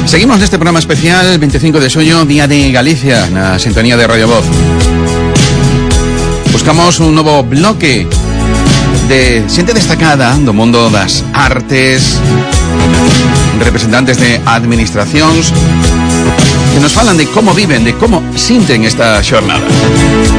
Seguimos neste programa especial 25 de xullo, Día de Galicia, na sintonía de Radio Voz. Buscamos un novo bloque de xente destacada do mundo das artes, representantes de administracións que nos falan de como viven, de como sinten esta xornada.